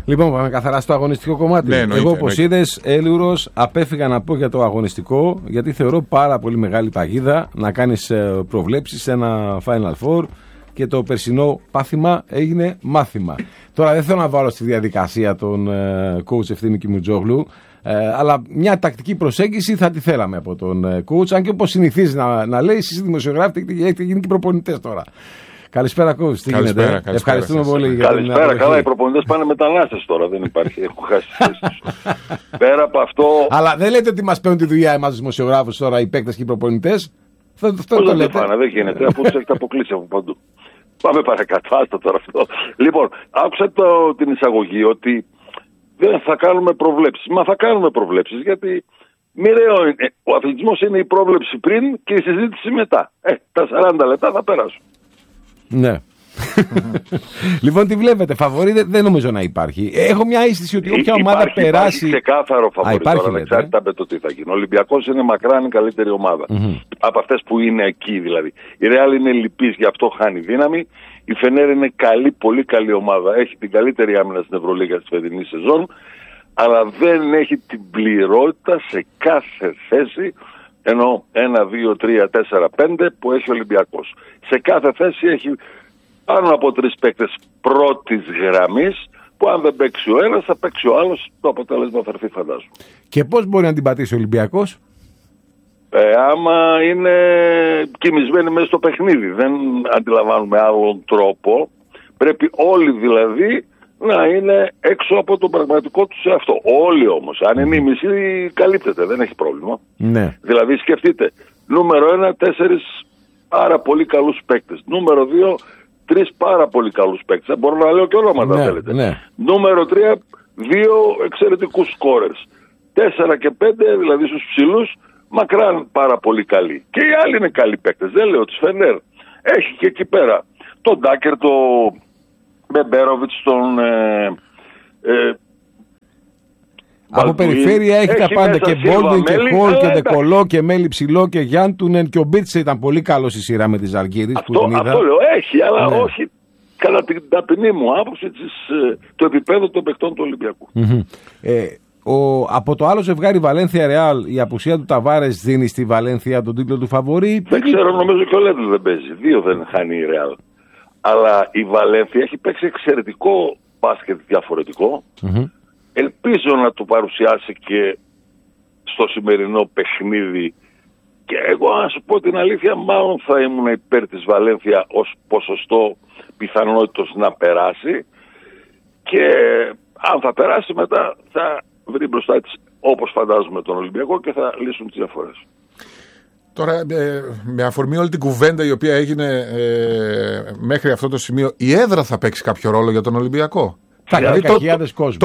Λοιπόν, πάμε καθαρά στο αγωνιστικό κομμάτι. Ναι, εγώ, όπως είδες, Έλιουρος, απέφυγα να πω για το αγωνιστικό, γιατί θεωρώ πάρα πολύ μεγάλη παγίδα να κάνεις προβλέψεις σε ένα Final Four και το περσινό πάθημα έγινε μάθημα. Τώρα δεν θέλω να βάλω στη διαδικασία τον coach Ευθύμη Κιμουτζόγλου, αλλά μια τακτική προσέγγιση θα τη θέλαμε από τον coach, αν και όπως συνηθίζει να λέει, εσείς οι δημοσιογράφοι έχετε γίνει και προπονητές τώρα. Καλησπέρα, coach. Τι γίνεται? Ευχαριστούμε πολύ. Καλησπέρα. Καλά, οι προπονητές πάνε μετανάστες τώρα. Δεν υπάρχει. Έχουν χάσει τις θέσεις τους. Πέρα από αυτό. Αλλά δεν λέτε ότι μας παίρνουν τη δουλειά εμάς τους δημοσιογράφους τώρα, οι παίκτες και οι προπονητές. Αυτό το λέτε. Δεν γίνεται, αφού τους έχετε αποκλείσει από παντού. Πάμε παρακάτω. Άστα τώρα αυτό. Λοιπόν, άκουσα την εισαγωγή ότι δεν θα κάνουμε προβλέψεις. Μα θα κάνουμε προβλέψεις, γιατί μοιραίο είναι. Ο αθλητισμός είναι η πρόβλεψη πριν και η συζήτηση μετά. Τα 40 λεπτά θα περάσουν. Ναι. Λοιπόν, τι βλέπετε, φαβορί δεν νομίζω να υπάρχει. Έχω μια αίσθηση ότι όποια ομάδα περάσει. Υπάρχει ξεκάθαρο φαβορί τώρα, ανεξάρτητα με το τι θα γίνει. Ο Ολυμπιακός είναι μακράν η καλύτερη ομάδα. Από αυτές που είναι εκεί δηλαδή. Η Ρεάλ είναι λυπής, γι' αυτό χάνει δύναμη. Η Φενέρ είναι καλή, πολύ καλή ομάδα. Έχει την καλύτερη άμυνα στην Ευρωλίγα στη φετινή σεζόν. Αλλά δεν έχει την πληρότητα σε κάθε θέση. Ενώ 1, 2, 3, 4, 5 που έχει ο Ολυμπιακός. Σε κάθε θέση έχει πάνω από 3 παίκτες πρώτης γραμμής, που αν δεν παίξει ο ένας θα παίξει ο άλλος, το αποτέλεσμα θα έρθει, φαντάζομαι. Και πώς μπορεί να την πατήσει ο Ολυμπιακός? Άμα είναι κοιμισμένοι μέσα στο παιχνίδι, δεν αντιλαμβάνουμε άλλον τρόπο. Πρέπει όλοι δηλαδή να είναι έξω από τον πραγματικό τους εαυτό. Όλοι όμως. Αν είναι η μισή, καλύπτεται, δεν έχει πρόβλημα. Ναι. Δηλαδή σκεφτείτε, νούμερο 1, 4 πάρα πολύ καλούς παίκτες. Νούμερο 2, 3 πάρα πολύ καλούς παίκτες. Μπορώ να λέω και ονόματα, ναι, θέλετε. Ναι. Νούμερο 3, 2 εξαιρετικούς σκόρερς. 4 και 5, δηλαδή στους ψηλούς, μακράν πάρα πολύ καλοί. Και οι άλλοι είναι καλοί παίκτες. Δεν λέω της Φενέρ. Έχει και εκεί πέρα τον Ντάκερ, τον Μπεμπέροβιτς, τον από περιφέρεια έχει τα πάντα, και Μπόλντιν και Χολ και Ντεκολό και Μέλι ψηλό και Γιάντουνεν, και ο Μπίρτσε ήταν πολύ καλός στη σειρά με τη Ζαλγκίρις. Αυτό λέω, έχει, αλλά όχι κατά την ταπεινή μου άποψη το επίπεδο των παιχτών του Ολυμπιακού. Από το άλλο ζευγάρι Βαλένθια Ρεάλ, η απουσία του Ταβάρες δίνει στη Βαλένθια τον τίτλο του φαβορί. Δεν ξέρω, νομίζω και ο Λέντl δεν παίζει. 2 δεν χάνει η Ρεάλ. Αλλά η Βαλένθια έχει παίξει εξαιρετικό μπάσκετ διαφορετικό. Ελπίζω να το παρουσιάσει και στο σημερινό παιχνίδι. Και εγώ, αν σου πω την αλήθεια, μάλλον θα ήμουν υπέρ της Βαλένθια ως ποσοστό πιθανότητος να περάσει. Και αν θα περάσει, μετά θα βρει μπροστά της, όπως φαντάζομαι, τον Ολυμπιακό και θα λύσουν τις διαφορές. Τώρα, με αφορμή όλη την κουβέντα η οποία έγινε μέχρι αυτό το σημείο, η έδρα θα παίξει κάποιο ρόλο για τον Ολυμπιακό? Δηλαδή το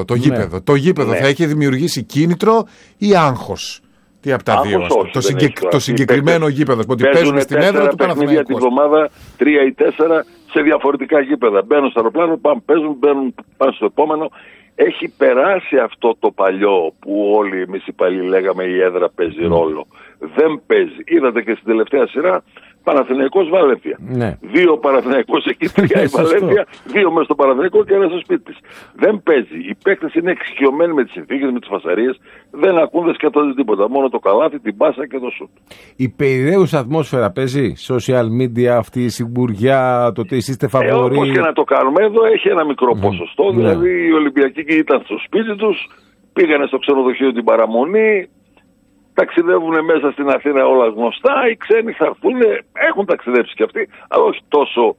γήπεδο θα έχει δημιουργήσει κίνητρο ή άγχος? Τι από τα δύο? Το συγκεκριμένο γήπεδο που παίζουν στην έδρα του Παναθηναϊκού. Για τη βδομάδα 3 ή 4 σε διαφορετικά γήπεδα. Μπαίνουν στο αεροπλάνο, παίζουν, πάνε στο επόμενο. Έχει περάσει αυτό το παλιό που όλοι εμείς οι παλιοί λέγαμε η έδρα παίζει ρόλο. Δεν παίζει. Είδατε και στην τελευταία σειρά Παναθηναϊκός Βαλένθια. 2 Παναθηναϊκός εκεί, 3 η Βαλένθια, 2 μέσα στο Παναθηναϊκό και 1 στο σπίτι της. Δεν παίζει. Οι παίκτες είναι εξοικειωμένοι με τις συνθήκες, με τις φασαρίες. Δεν ακούν, δεν σκέφτονται τίποτα. Μόνο το καλάθι, την πάσα και το σουτ. Η περιραίουσα ατμόσφαιρα παίζει. Social media, αυτή η σιγουριά, το ότι είστε φαβορί. Όπως και να το κάνουμε, εδώ έχει ένα μικρό ποσοστό. Δηλαδή οι Ολυμπιακοί ήταν στο σπίτι τους, πήγανε στο ξενοδοχείο την παραμονή. Ταξιδεύουν μέσα στην Αθήνα, όλα γνωστά. Οι ξένοι θα έρθουν, έχουν ταξιδέψει κι αυτοί, αλλά όχι τόσο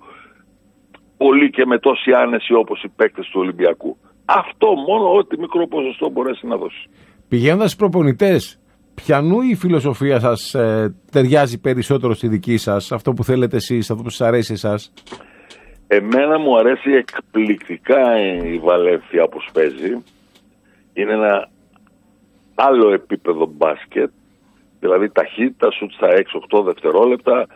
πολύ και με τόση άνεση όπως οι παίκτες του Ολυμπιακού. Αυτό μόνο, ό,τι μικρό ποσοστό μπορέσει να δώσει. Πηγαίνοντας στους προπονητές, ποιανού η φιλοσοφία σας ταιριάζει περισσότερο στη δική σας, αυτό που θέλετε εσείς, αυτό που σας αρέσει εσάς? Εμένα μου αρέσει εκπληκτικά η Βαλένθια όπως παίζει. Είναι ένα άλλο επίπεδο μπάσκετ, δηλαδή ταχύτητα, σουτ στα 6-8 δευτερόλεπτα,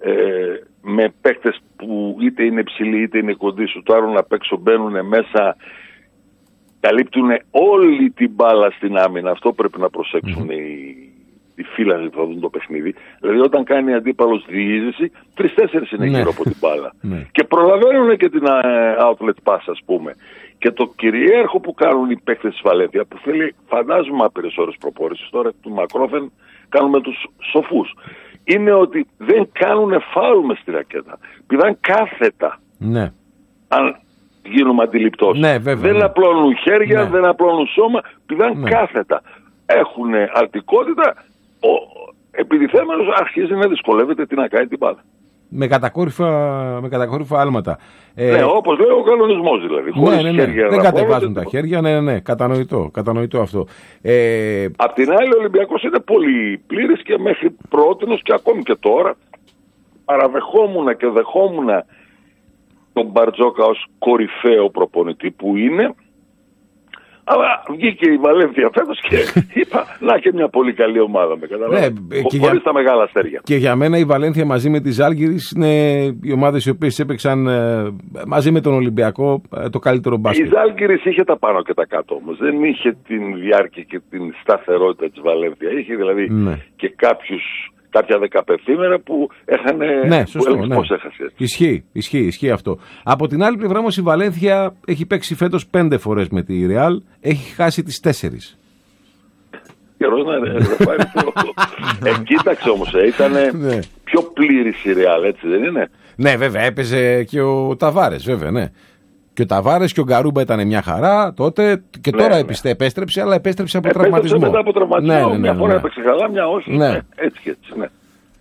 με παίκτες που είτε είναι ψηλοί είτε είναι κοντοί, σουτάρουν απ' έξω, μπαίνουν μέσα, καλύπτουν όλη την μπάλα στην άμυνα. Αυτό πρέπει να προσέξουν οι φίλοι που θα δουν το παιχνίδι. Δηλαδή όταν κάνει αντίπαλος διείσδυση, 3-4 είναι γύρω από την μπάλα. Και προλαβαίνουν και την outlet pass, ας πούμε. Και το κυριάρχο που κάνουν οι παίκτες της Βαλένθια, που θέλει φαντάζομαι άπειρες ώρες προπόρησης, τώρα του μακρόφεν κάνουμε τους σοφούς, είναι ότι δεν κάνουν φάουλ μες στη ρακέτα. Πηδάνε κάθετα. Ναι. Αν γίνουμε αντιληπτός. Ναι, βέβαια, δεν απλώνουν χέρια, δεν απλώνουν σώμα, πηδάνε κάθετα. Έχουν αλτικότητα, ο επιδηθέμενος αρχίζει να δυσκολεύεται τι να κάνει την μπάλα. Με κατακόρυφα άλματα. Ναι, όπως λέει ο κανονισμός δηλαδή. Χωρίς χέρια, δεν κατεβάζουν τα χέρια, ναι, κατανοητό αυτό. Απ' την άλλη ο Ολυμπιακός είναι πολύ πλήρης και μέχρι πρότινος και ακόμη και τώρα παραδεχόμουν και δεχόμουν τον Μπαρτζόκα ως κορυφαίο προπονητή που είναι. Αλλά βγήκε η Βαλένθια φέτος και είπα να και μια πολύ καλή ομάδα, με καταλαβαίνετε. Χωρίς τα μεγάλα αστέρια. Και για μένα η Βαλένθια μαζί με τη Ζάλγκιρις είναι οι ομάδες οι οποίες έπαιξαν μαζί με τον Ολυμπιακό το καλύτερο μπάσκετ. Η Ζάλγκιρις είχε τα πάνω και τα κάτω όμως. Δεν είχε την διάρκεια και την σταθερότητα της Βαλένθια. Είχε δηλαδή και κάποια δεκαπεθήμερα που έχανε. Ναι, σωστό. Ναι. Πώς έχασε. Ισχύει αυτό. Από την άλλη πλευρά όμως η Βαλένθια έχει παίξει φέτος 5 φορές με τη Ρεάλ, έχει χάσει τις 4. Καιρός να πάρει το. Κοίταξε όμως, ήταν πιο πλήρης η Ρεάλ, έτσι δεν είναι? Ναι, βέβαια, έπαιζε και ο Ταβάρες, βέβαια, ναι. Και ο Ταβάρες και ο Γκαρούμπα ήταν μια χαρά τότε και τώρα επέστρεψε, αλλά επέστρεψε από τραυματισμό. Μετά από τραυματισμό, μια φορά έπαιξε καλά, μια όχι. Έτσι και έτσι, ναι.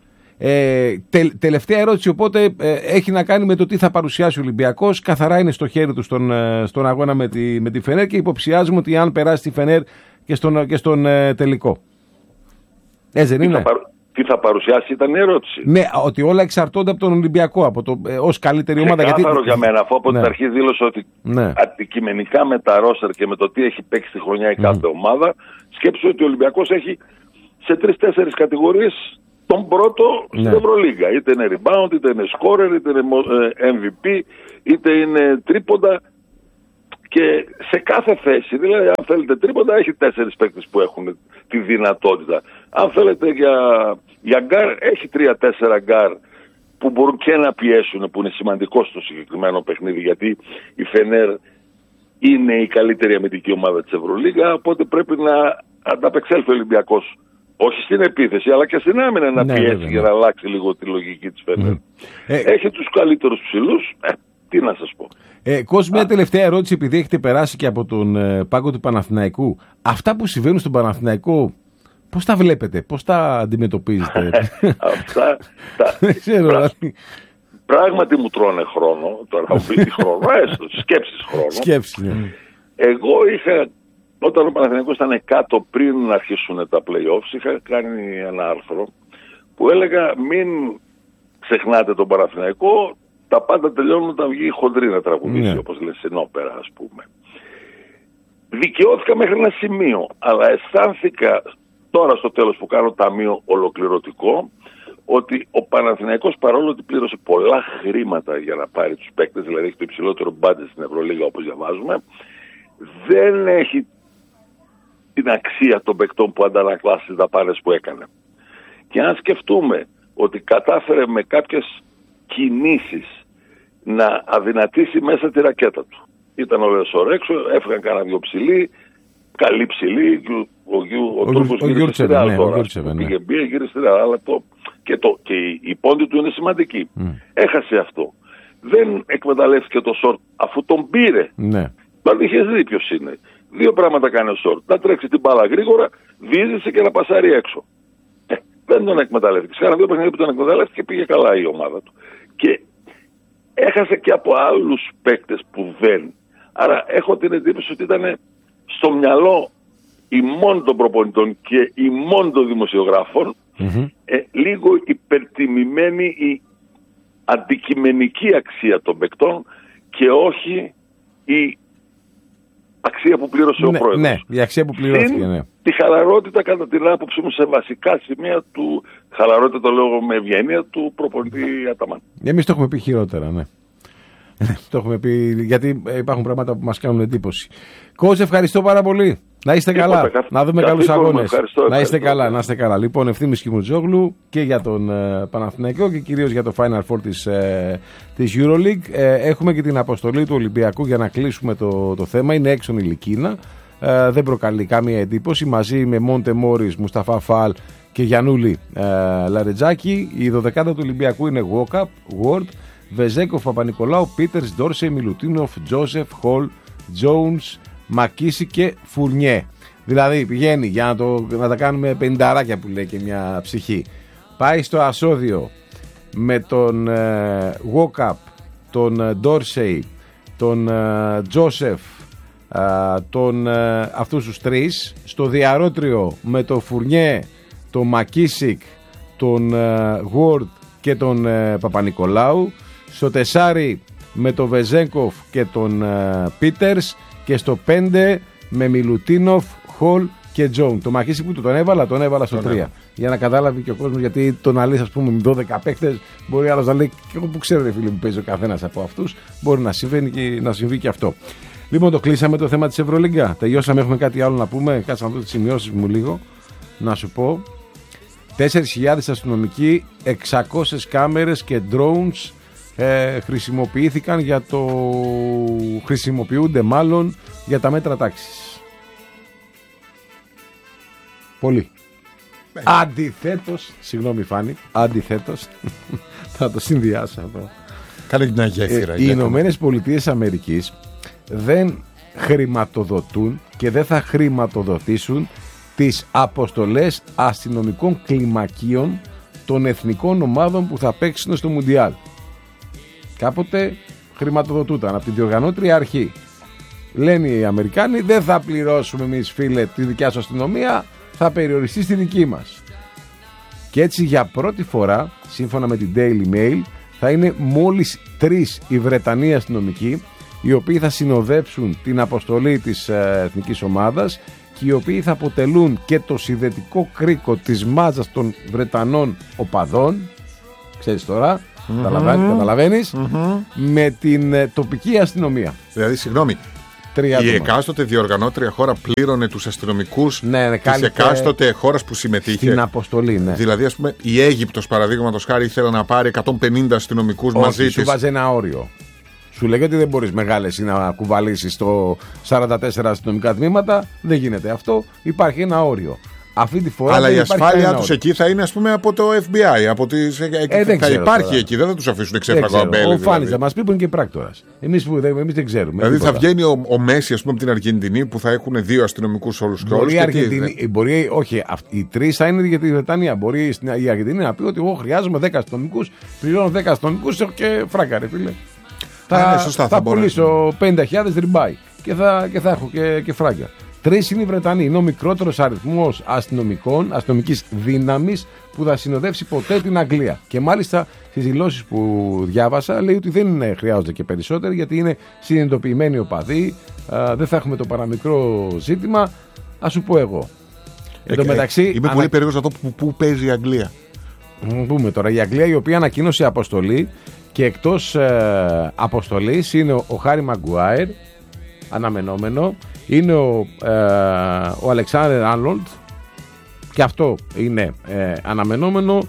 Τελευταία ερώτηση, οπότε έχει να κάνει με το τι θα παρουσιάσει ο Ολυμπιακός. Καθαρά είναι στο χέρι του στον αγώνα με τη Φενέρ και υποψιάζουμε ότι αν περάσει τη Φενέρ και στον τελικό. Έτσι δεν είναι? Τι θα παρουσιάσει ήταν η ερώτηση. Ναι, ότι όλα εξαρτώνται από τον Ολυμπιακό, ως καλύτερη ομάδα. Ξεκάθαρο για μένα, αφού από την αρχή δήλωσε ότι αντικειμενικά με τα ρόστερ και με το τι έχει παίξει τη χρονιά η κάθε ομάδα, σκέψου ότι ο Ολυμπιακός έχει σε 3-4 κατηγορίες τον πρώτο στην Ευρωλίγα. Είτε είναι rebound, είτε είναι scorer, είτε είναι MVP, είτε είναι τρίποντα. Και σε κάθε θέση, δηλαδή αν θέλετε τρίποντα, έχει 4 παίκτες που έχουν τη δυνατότητα. Αν θέλετε για γκάρ, έχει 3-4 γκάρ που μπορούν και να πιέσουν, που είναι σημαντικό στο συγκεκριμένο παιχνίδι, γιατί η Φενέρ είναι η καλύτερη αμυντική ομάδα της Ευρωλίγα, οπότε πρέπει να ανταπεξέλθει ο Ολυμπιακός. Όχι στην επίθεση, αλλά και στην άμυνα να πιέσει για να αλλάξει λίγο τη λογική της Φενέρ. Έχει τους καλύτερους ψηλούς, τι να σας πω. Κόσμο, μια τελευταία ερώτηση, επειδή έχετε περάσει και από τον πάγκο του Παναθηναϊκού. Αυτά που συμβαίνουν στον Παναθηναϊκό, πώς τα βλέπετε, πώς τα αντιμετωπίζετε? Αυτά δεν ξέρω. Πράγματι μου τρώνε χρόνο, τώρα χρόνο, σκέψεις χρόνο. Εγώ είχα, όταν ο Παναθηναϊκός ήταν κάτω πριν να αρχίσουν τα play-offs, είχα κάνει ένα άρθρο που έλεγα μην ξεχνάτε τον Παναθηναϊκό, τα πάντα τελειώνουν όταν βγει η χοντρή να τραγουδήσει, όπως λέει στην όπερα, ας πούμε. Δικαιώθηκα μέχρι ένα σημείο, αλλά αισθάνθηκα τώρα στο τέλος που κάνω ταμείο ολοκληρωτικό, ότι ο Παναθηναϊκός, παρόλο ότι πλήρωσε πολλά χρήματα για να πάρει τους παίκτες, δηλαδή έχει το υψηλότερο μπάτζετ στην Ευρωλίγα όπως διαβάζουμε, δεν έχει την αξία των παικτών που αντανακλά στις δαπάνες που έκανε. Και αν σκεφτούμε ότι κατάφερε με κάποιες κινήσεις να αδυνατήσει μέσα τη ρακέτα του. Ήταν ο Λεσόρ έξω, έφυγαν κανένα δυο ψηλοί, καλή ψηλή, ο Τούρκος γύρισε στη Ρεάλ τώρα. Πήγε γύρισε στη Ρεάλ, και η πόντη του είναι σημαντική. Έχασε αυτό. Δεν εκμεταλλεύτηκε το Σορτ αφού τον πήρε. Πάλι είχες δει ποιος είναι. Δύο πράγματα κάνει ο Σορτ. Να τρέξει την μπάλα γρήγορα, διείσδυσε και να πασάρει έξω. Δεν τον εκμεταλλεύτηκε. Κάνα δύο παιχνίδια που τον εκμεταλλεύτηκε και πήγε καλά η ομάδα του. Και έχασε και από άλλους παίκτες που δεν. Άρα έχω την εντύπωση ότι ήταν στο μυαλό ημών των προπονητών και ημών των δημοσιογράφων λίγο υπερτιμημένη η αντικειμενική αξία των παικτών και όχι η αξία που πλήρωσε ο πρόεδρος. Ναι, η αξία που πληρώθηκε. Τη χαλαρότητα κατά την άποψή μου σε βασικά σημεία του, χαλαρότητα το λέω με ευγένεια, του προπονητή Αταμάν. Εμείς το έχουμε πει χειρότερα, ναι. Το έχουμε πει γιατί υπάρχουν πράγματα που μας κάνουν εντύπωση. Κώστας, ευχαριστώ πάρα πολύ. Να είστε καλά. Να δούμε καλούς αγώνες. Να είστε καλά, να είστε καλά. Λοιπόν, Ευθύμης Κιμουτζόγλου και για τον Παναθηναϊκό και κυρίως για το Final Four της EuroLeague. Έχουμε και την αποστολή του Ολυμπιακού για να κλείσουμε το θέμα. Είναι έξω η Λικίνα. Δεν προκαλεί καμία εντύπωση. Μαζί με Μόντε Μόρις, Μουσταφά Φαλ και Γιαννούλη Λαρετζάκη. Η 12η του Ολυμπιακού είναι Walkup, Ward, Βεζέκοφ, Παπα-Νικολάου, Πίτερς, Ντόρσεϊ, Μιλουτίνοφ, Τζόσεφ, Χολ, Τζόουνς, Μακίση και Φουρνιέ. Δηλαδή πηγαίνει για να τα κάνουμε 50 που λέει και μια ψυχή. Πάει στο ασώδιο με τον Walkup, τον Ντόρσεϊ, τον Τζόσεφ, αυτούς τους τρεις. Στο διαρρότριο με τον Φουρνιέ, τον Μακίσικ, τον Γουόρντ και τον Παπα-Νικολάου. Στο τεσάρι με τον Βεζέγκοφ και τον Πίτερς. Και στο 5 με Μιλουτίνοφ, Χολ και Τζόουν. Το Μακίσικ που τον έβαλα στο 3. Για να κατάλαβει και ο κόσμος, γιατί το να λες, ας πούμε, με 12 παίχτες, μπορεί άλλος να λέει, και εγώ που ξέρω, ρε φίλε, που παίζει ο καθένας από αυτούς, μπορεί να συμβεί και αυτό. Λοιπόν, το κλείσαμε το θέμα της Ευρωλίγκα. Τελειώσαμε, έχουμε κάτι άλλο να πούμε. Κάτσε να δω τις σημειώσεις μου λίγο. Να σου πω. 4.000 αστυνομικοί, 600 κάμερες και drones χρησιμοποιούνται μάλλον για τα μέτρα τάξης. Πολύ. Αντιθέτως, συγγνώμη Φάνη, αντιθέτως, θα το συνδυάσω εδώ. Κάνε μια γέφυρα. Οι Ηνωμένες Πολιτείες Αμερικής δεν χρηματοδοτούν και δεν θα χρηματοδοτήσουν τις αποστολές αστυνομικών κλιμακίων των εθνικών ομάδων που θα παίξουν στο Μουντιάλ. Κάποτε χρηματοδοτούταν από την διοργανώτρια αρχή. Λένε οι Αμερικάνοι, δεν θα πληρώσουμε εμείς, φίλε, τη δικιά σου αστυνομία, θα περιοριστεί στη δική μας. Και έτσι για πρώτη φορά, σύμφωνα με την Daily Mail, θα είναι μόλις 3 οι Βρετανοί αστυνομικοί, οι οποίοι θα συνοδεύσουν την αποστολή της εθνικής ομάδας και οι οποίοι θα αποτελούν και το συνδετικό κρίκο της μάζας των Βρετανών οπαδών, ξέρεις τώρα, καταλαβαίνεις, με την τοπική αστυνομία. Δηλαδή, συγγνώμη, η εκάστοτε διοργανώτρια χώρα πλήρωνε τους αστυνομικούς της εκάστοτε χώρας που συμμετείχε στην αποστολή. Ναι. Δηλαδή, ας πούμε, η Αίγυπτος, παραδείγματος χάρη, ήθελε να πάρει 150 αστυνομικούς μαζί της. Σου βάζει ένα όριο. Σου λέγει ότι δεν μπορείς μεγάλες να κουβαλήσεις το 44 αστυνομικά τμήματα. Δεν γίνεται αυτό. Υπάρχει ένα όριο. Αυτή τη φορά. Αλλά η ασφάλειά τους εκεί θα είναι, ας πούμε, από το FBI. Θα υπάρχει τώρα. Εκεί, δεν θα τους αφήσουν ξέφραγο αμπέλι. Ο Φάνης θα μας πει που είναι και πράκτορας. Εμείς δεν ξέρουμε. Δηλαδή θα βγαίνει ο Μέση, ας πούμε, από την Αργεντινή που θα έχουν 2 αστυνομικούς όλους και όλους. Όχι, οι 3 θα είναι για τη Βρετανία. Μπορεί η Αργεντινή να πει ότι εγώ χρειάζομαι 10 αστυνομικούς, πληρώνω 10 αστυνομικούς και φράγκαρε, φίλε. Θα πουλήσω 50.000 ριμπάι και θα έχω και φράγκα. 3 είναι οι Βρετανοί. Είναι ο μικρότερος αριθμός αστυνομικής δύναμης που θα συνοδεύσει ποτέ την Αγγλία. Και μάλιστα στις δηλώσεις που διάβασα λέει ότι δεν χρειάζονται και περισσότεροι, γιατί είναι συνειδητοποιημένοι οπαδοί. Δεν θα έχουμε το παραμικρό ζήτημα. Ας σου πω εγώ. Είμαι πολύ περίεργος να δω πού παίζει η Αγγλία. Πούμε τώρα. Η Αγγλία, η οποία ανακοίνωσε αποστολή, και εκτός αποστολής είναι ο Χάρι Μαγκουάιρ, αναμενόμενο. Είναι ο Αλεξάνδερ Άρνολντ, και αυτό είναι αναμενόμενο.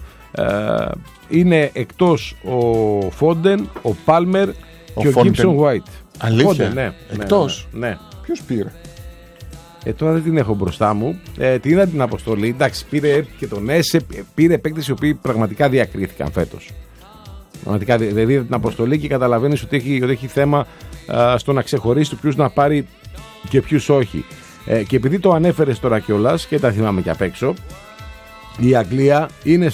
Είναι εκτός ο Φόντεν, ο Πάλμερ και ο Γκίψον Γουάιτ. Αλήθεια, ναι, εκτός. Ναι. Ποιος πήρε? Τώρα δεν την έχω μπροστά μου. Την είδα την αποστολή. Εντάξει, πήρε και τον Έσε, πήρε παίκτες οι οποίοι πραγματικά διακρίθηκαν φέτος. Πραγματικά, δηλαδή την αποστολή και καταλαβαίνεις ότι έχει θέμα στο να ξεχωρίσει του ποιους να πάρει και ποιους όχι. Και επειδή το ανέφερες τώρα κιόλας και τα θυμάμαι και απ' έξω, η Αγγλία είναι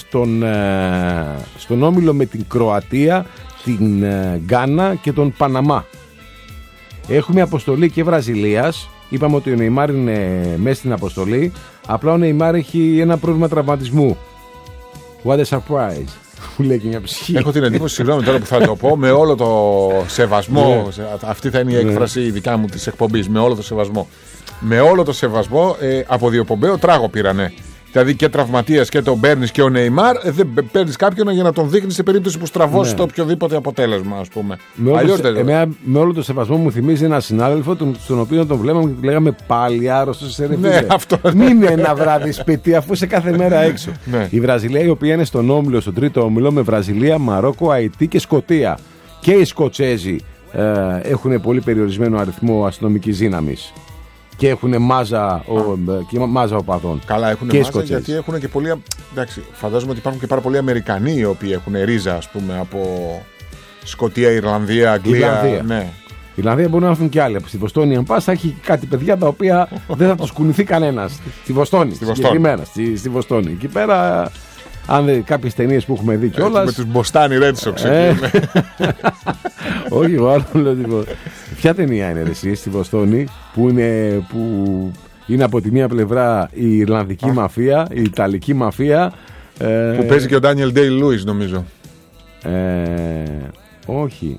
στον όμιλο με την Κροατία, την Γκάνα και τον Παναμά. Έχουμε αποστολή και Βραζιλίας. Είπαμε ότι ο Νεϊμάρ είναι μέσα στην αποστολή. Απλά ο Νεϊμάρ έχει ένα πρόβλημα τραυματισμού. What a surprise. Που λέει και μια ψυχή. Έχω την εντύπωση, συγγνώμη τώρα που θα το πω, με όλο το σεβασμό. Αυτή θα είναι η έκφραση η δικά μου της εκπομπής. Με όλο το σεβασμό. Με όλο το σεβασμό, από Διοπομπαίο τράγο πήρανε Δηλαδή και τραυματίας και τον παίρνεις και ο Νεϊμάρ, δεν παίρνεις κάποιον για να τον δείχνεις σε περίπτωση που στραβώσει το οποιοδήποτε αποτέλεσμα, ας πούμε. Με όλο το σεβασμό μου θυμίζει ένα συνάδελφο, στον οποίο τον βλέπαμε και λέγαμε πάλι άρρωστος σε ρεφίλε. Μην είναι ένα βράδυ σπίτι, αφού είσαι κάθε μέρα έξω. Η Βραζιλία, η οποία είναι στον όμιλο, στον τρίτο όμιλο, με Βραζιλία, Μαρόκο, Αϊτή και Σκωτία. Και οι Σκοτσέζοι έχουν πολύ περιορισμένο αριθμό αστυνομικής δύναμης. Και έχουν μάζα οπαδών. Καλά, έχουν μάζα γιατί έχουν και πολλοί. Εντάξει, φαντάζομαι ότι υπάρχουν και πάρα πολλοί Αμερικανοί οι οποίοι έχουν ρίζα, ας πούμε, από Σκωτία, Ιρλανδία, Αγγλία. Ναι. Η Ιρλανδία μπορεί να έρθουν κι άλλοι. Στη Βοστόνη, αν πας, θα έχει κάτι παιδιά τα οποία δεν θα τους κουνηθεί κανένας. Στη Βοστόνη. Συγκεκριμένα. Στη Βοστόνη. Εκεί πέρα, αν δει κάποιες ταινίες που έχουμε δει κιόλας. Με τους Μποστάνι Ρέτσο, Όχι, εγώ άλλο λέω. Ποια ταινία είναι εσύ στη Βοστόνη που είναι από τη μία πλευρά η Ιρλανδική μαφία, η Ιταλική μαφία. Που παίζει και ο Ντάνιελ Ντέι-Λούις, νομίζω. Όχι.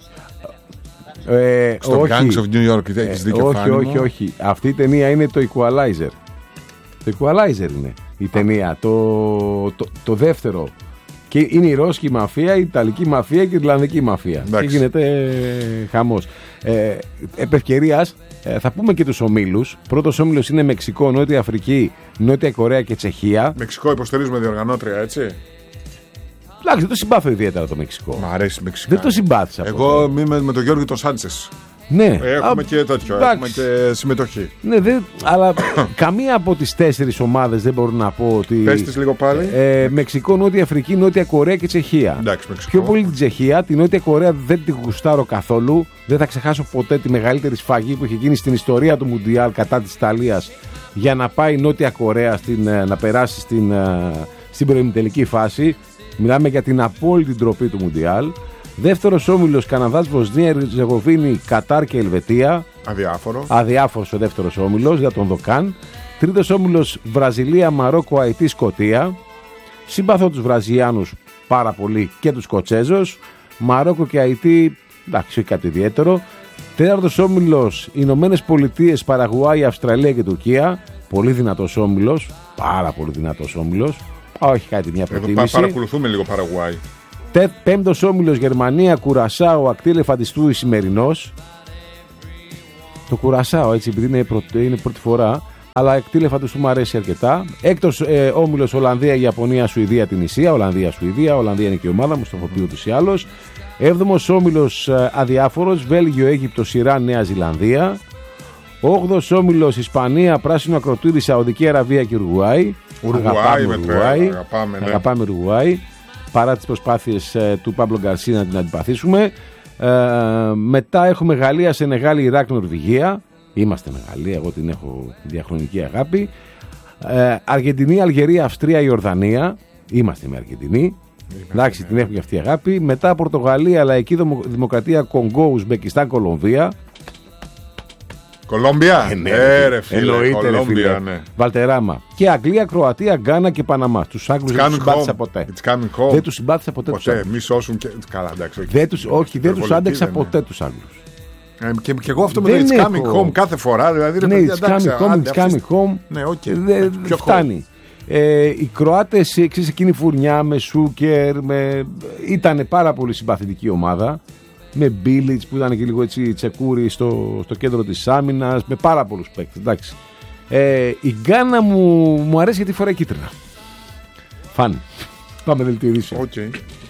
Στο Gangs of New York έχεις δίκιο. Όχι. Αυτή η ταινία είναι το Equalizer. Το Equalizer είναι η ταινία. Το δεύτερο. Και είναι η Ρώσικη μαφία, η Ιταλική μαφία και η Ιρλανδική μαφία. Και γίνεται χαμός. Επ' ευκαιρίας, θα πούμε και τους ομίλους. Πρώτος όμιλος είναι Μεξικό, Νότια Αφρική, Νότια Κορέα και Τσεχία. Μεξικό υποστηρίζουμε διοργανώτρια, έτσι. Εντάξει, δεν το συμπάθω ιδιαίτερα το Μεξικό. Μ' αρέσει Μεξικό. Δεν το συμπάθησα. Εγώ με τον Γιώργο τον Σάντσες. Ναι. Έχουμε και τέτοιο, έχουμε και συμμετοχή. Ναι, αλλά καμία από τις 4 ομάδες δεν μπορώ να πω ότι. Πες τις λίγο πάλι. Μεξικό, Νότια Αφρική, Νότια Κορέα και Τσεχία. Εντάξει, Μεξικό. Πιο πολύ την Τσεχία. Την Νότια Κορέα δεν την γουστάρω καθόλου. Δεν θα ξεχάσω ποτέ τη μεγαλύτερη σφαγή που είχε γίνει στην ιστορία του Μουντιάλ κατά της Ιταλίας για να πάει η Νότια Κορέα να περάσει στην προημιτελική φάση. Μιλάμε για την απόλυτη ντροπή του Μουντιάλ. Δεύτερος όμιλος Καναδάς, Βοσνία, Ερζεγοβίνη, Κατάρ και Ελβετία. Αδιάφορος ο δεύτερος όμιλος, για τον Δοκάν. Τρίτος όμιλος Βραζιλία, Μαρόκο, Αϊτή, Σκωτία. Συμπαθώ τους Βραζιλιάνους πάρα πολύ και τους Σκοτσέζους. Μαρόκο και Αϊτή, εντάξει, κάτι ιδιαίτερο. Τέταρτος όμιλος Ηνωμένες Πολιτείες, Παραγουάη, Αυστραλία και Τουρκία. Πολύ δυνατός όμιλος, πάρα πολύ δυνατός όμιλος. Όχι κάτι μια προτίμηση. Παρακολουθούμε λίγο Παραγουάη. Πέμπτος όμιλος Γερμανία, Κουρασάο, Ακτή Ελεφαντιστού, Ισημερινός. Το Κουρασάο, έτσι, επειδή είναι πρώτη φορά, αλλά Ακτή Ελεφαντιστού μου αρέσει αρκετά. Έκτος όμιλος Ολλανδία, Ιαπωνία, Σουηδία, Τινησία. Ολλανδία είναι και η ομάδα μου, στο φοπείο τους ή άλλως. Έβδομος όμιλος αδιάφορος, Βέλγιο, Αίγυπτος, Ιράν, Νέα Ζηλανδία. Όγδος όμιλος Ισπανία, Πράσινο Ακροτήρι, Σαουδική Αραβία και Ουρουγουάη. Αγαπάμε Ουρουγουάη. Παρά τις προσπάθειες του Πάμπλο Γκαρσία να την αντιπαθήσουμε. Μετά έχουμε Γαλλία, Σενεγάλη, Ιράκ, Νορβηγία. Είμαστε με Γαλλία, εγώ την έχω διαχρονική αγάπη. Αργεντινή, Αλγερία, Αυστρία, Ιορδανία. Είμαστε με Αργεντινή. Εντάξει, την έχω και αυτή αγάπη. Μετά Πορτογαλία, Λαϊκή Δημοκρατία, Κονγκό, Ουσμπεκιστάν, Κολομβία. Κολόμπια. Εννοείται, ρε φίλε. Ναι. Βαλτεράμα. Και Αγγλία, Κροατία, Γκάνα και Παναμά. Τους Άγγλους δεν τους συμπάθησα ποτέ. Δεν τους συμπάθησα ποτέ. Μη σώσουν και. Καλά, εντάξει. Δεν τους άντεξα ποτέ τους Άγγλους. Και εγώ αυτό με το It's coming home κάθε φορά. Δηλαδή, ναι, it's coming home. Ναι, okay. Δεν φτάνει. Οι Κροάτες, εκείνη η φουρνιά με Σούκερ, ήταν πάρα πολύ συμπαθητική ομάδα. Με Μπίλιτς που ήταν και λίγο έτσι τσεκούρι στο κέντρο της άμυνας, με πάρα πολλούς παίκτες. Εντάξει. Η Γκάνα μου αρέσει γιατί φοράει κίτρινα. Φάνη. Πάμε δελτίο ειδήσεων. Okay.